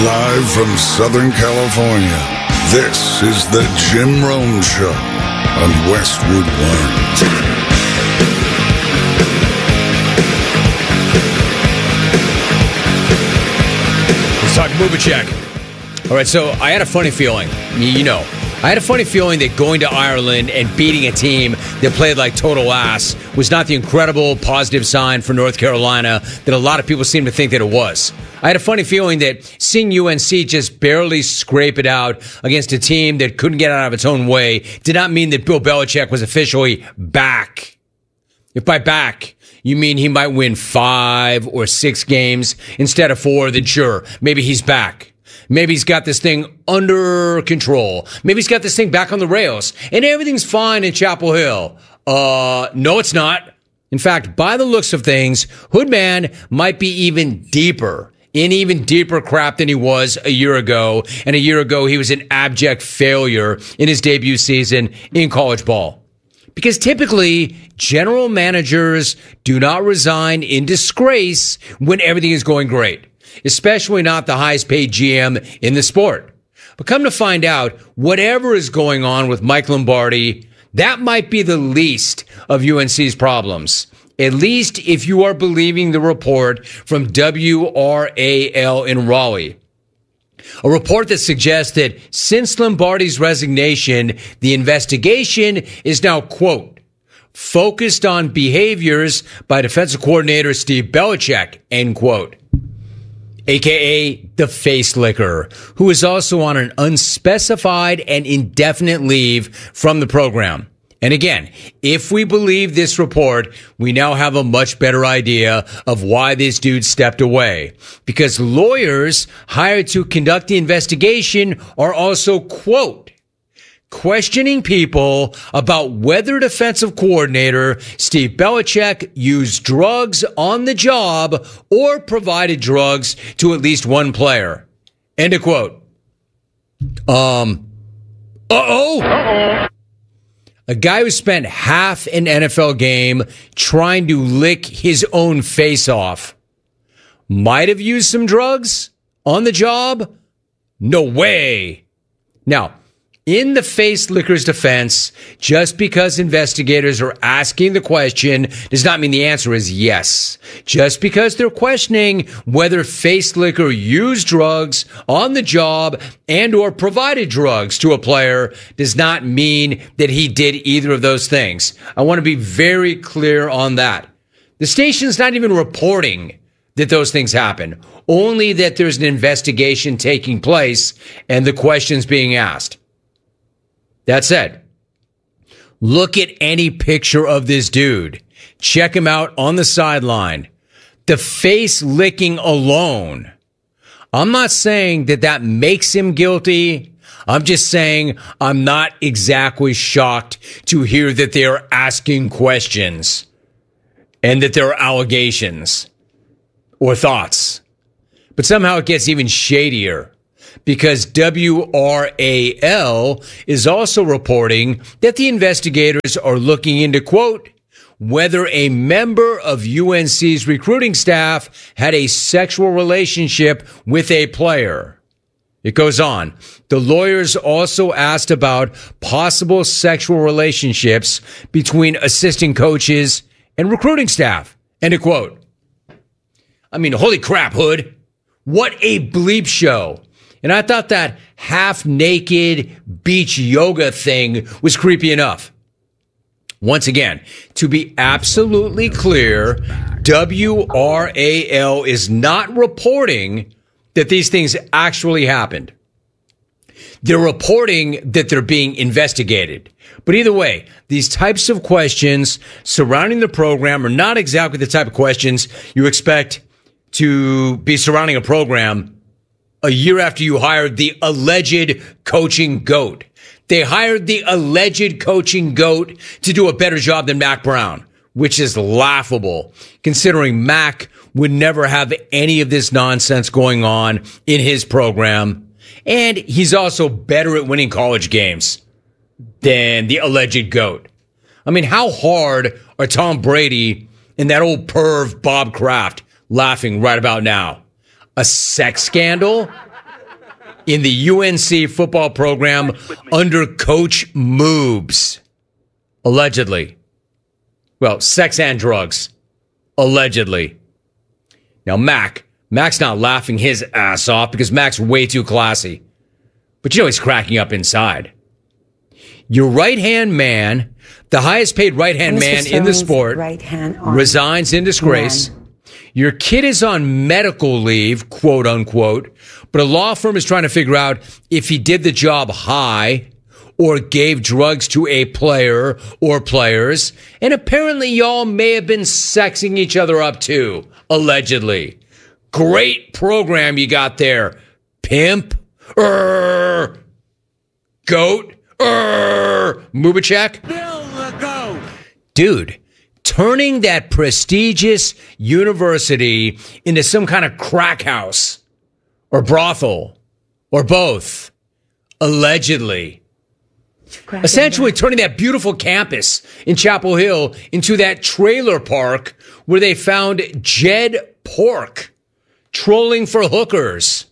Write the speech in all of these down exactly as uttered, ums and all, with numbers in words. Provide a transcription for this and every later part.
Live from Southern California, this is the Jim Rome Show on Westwood One. Let's talk Mubacek. All right, so I had a funny feeling, you know, I had a funny feeling that going to Ireland and beating a team that played like total ass was not the incredible positive sign for North Carolina that a lot of people seem to think that it was. I had a funny feeling that seeing U N C just barely scrape it out against a team that couldn't get out of its own way did not mean that Bill Belichick was officially back. If by back, you mean he might win five or six games instead of four, then sure, maybe he's back. Maybe he's got this thing under control. Maybe he's got this thing back on the rails and everything's fine in Chapel Hill. Uh, no, it's not. In fact, by the looks of things, Hoodman might be even deeper, in even deeper crap than he was a year ago. And a year ago, he was an abject failure in his debut season in college ball. Because typically, general managers do not resign in disgrace when everything is going great. Especially not the highest paid G M in the sport. But come to find out, whatever is going on with Mike Lombardi, that might be the least of U N C's problems. At least if you are believing the report from W R A L in Raleigh. A report that suggests that since Lombardi's resignation, the investigation is now, quote, focused on behaviors by defensive coordinator Steve Belichick, end quote. A K A the face licker, who is also on an unspecified and indefinite leave from the program. And again, if we believe this report, we now have a much better idea of why this dude stepped away. Because lawyers hired to conduct the investigation are also, quote, questioning people about whether defensive coordinator Steve Belichick used drugs on the job or provided drugs to at least one player. End of quote. Um, uh-oh. Uh-oh. A guy who spent half an N F L game trying to lick his own face off might have used some drugs on the job? No way. Now, in the face licker's defense, just because investigators are asking the question does not mean the answer is yes. Just because they're questioning whether face licker used drugs on the job and or provided drugs to a player does not mean that he did either of those things. I want to be very clear on that. The station's not even reporting that those things happen, only that there's an investigation taking place and the questions being asked. That said, look at any picture of this dude. Check him out on the sideline. The face licking alone. I'm not saying that that makes him guilty. I'm just saying I'm not exactly shocked to hear that they are asking questions and that there are allegations or thoughts. But somehow it gets even shadier. Because W R A L is also reporting that the investigators are looking into, quote, whether a member of U N C's recruiting staff had a sexual relationship with a player. It goes on. The lawyers also asked about possible sexual relationships between assistant coaches and recruiting staff. End of quote. I mean, holy crap, Hood. What a bleep show. And I thought that half-naked beach yoga thing was creepy enough. Once again, to be absolutely clear, W R A L is not reporting that these things actually happened. They're reporting that they're being investigated. But either way, these types of questions surrounding the program are not exactly the type of questions you expect to be surrounding a program a year after you hired the alleged coaching goat. They hired the alleged coaching goat to do a better job than Mac Brown, which is laughable, considering Mac would never have any of this nonsense going on in his program. And he's also better at winning college games than the alleged GOAT. I mean, how hard are Tom Brady and that old perv Bob Kraft laughing right about now? A sex scandal? in the U N C football program under Coach Moobs. Allegedly. Well, sex and drugs. Allegedly. Now, Mac. Mac's not laughing his ass off because Mac's way too classy. But you know he's cracking up inside. Your right-hand man, the highest paid right-hand man in the sport, resigns in disgrace. Man. Your kid is on medical leave, quote unquote, but a law firm is trying to figure out if he did the job high or gave drugs to a player or players. And apparently y'all may have been sexing each other up too, allegedly. Great program you got there, pimp, er, goat, er, Mubachek. Bill the goat. Dude, turning that prestigious university into some kind of crack house or brothel or both, allegedly. Essentially turning that beautiful campus in Chapel Hill into that trailer park where they found Jed Pork trolling for hookers.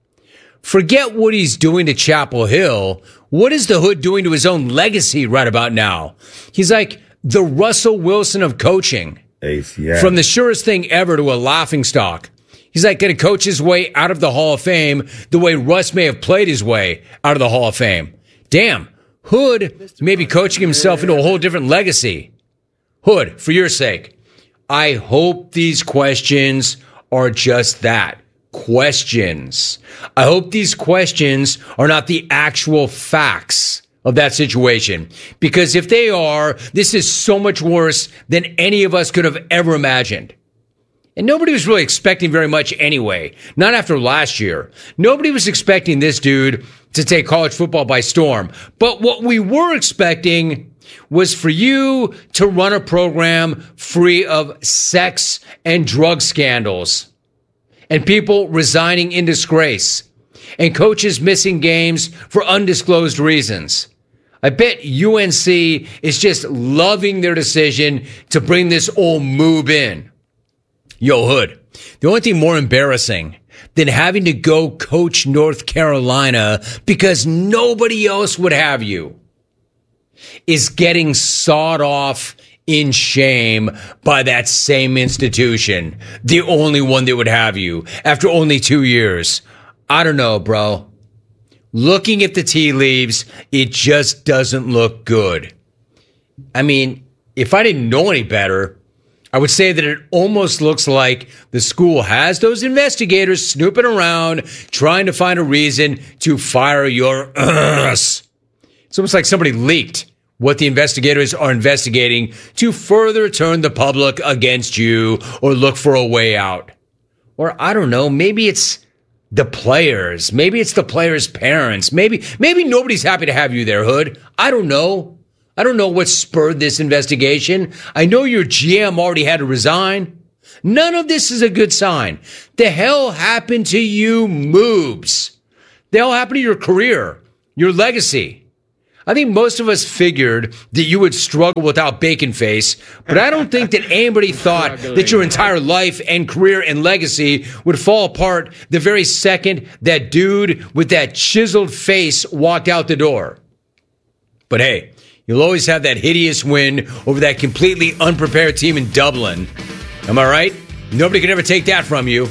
Forget what he's doing to Chapel Hill. What is the hood doing to his own legacy right about now? He's like the Russell Wilson of coaching. Ace, yeah. From the surest thing ever to a laughingstock. He's like going to coach his way out of the Hall of Fame the way Russ may have played his way out of the Hall of Fame. Damn, Hood may be coaching himself into a whole different legacy. Hood, for your sake, I hope these questions are just that. Questions. I hope these questions are not the actual facts of that situation. Because if they are, this is so much worse than any of us could have ever imagined. And nobody was really expecting very much anyway. Not after last year. Nobody was expecting this dude to take college football by storm. But what we were expecting was for you to run a program free of sex and drug scandals. And people resigning in disgrace. And coaches missing games for undisclosed reasons. I bet U N C is just loving their decision to bring this old moob in. Yo, Hood, the only thing more embarrassing than having to go coach North Carolina because nobody else would have you is getting sawed off in shame by that same institution, the only one that would have you after only two years. I don't know, bro. Looking at the tea leaves, it just doesn't look good. I mean, if I didn't know any better, I would say that it almost looks like the school has those investigators snooping around, trying to find a reason to fire your ass. It's almost like somebody leaked what the investigators are investigating to further turn the public against you or look for a way out. Or I don't know, maybe it's the players. Maybe it's the players' parents. Maybe, maybe nobody's happy to have you there, Hood. I don't know. I don't know what spurred this investigation. I know your G M already had to resign. None of this is a good sign. The hell happened to you, Moobs? The hell happened to your career, your legacy? I think most of us figured that you would struggle without Bacon Face, but I don't think that anybody thought that your entire life and career and legacy would fall apart the very second that dude with that chiseled face walked out the door. But hey, you'll always have that hideous win over that completely unprepared team in Dublin. Am I right? Nobody can ever take that from you.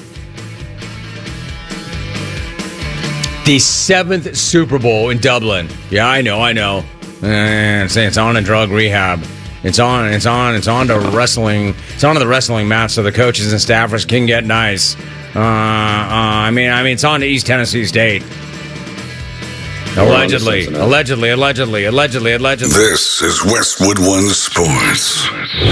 The seventh Super Bowl in Dublin. Yeah, I know, I know. Uh, it's, it's on a drug rehab. It's on, it's on, it's on to wrestling. It's on to the wrestling match so the coaches and staffers can get nice. Uh, uh, I mean, I mean, it's on to East Tennessee State. Allegedly, allegedly, allegedly, allegedly, allegedly. This is Westwood One Sports.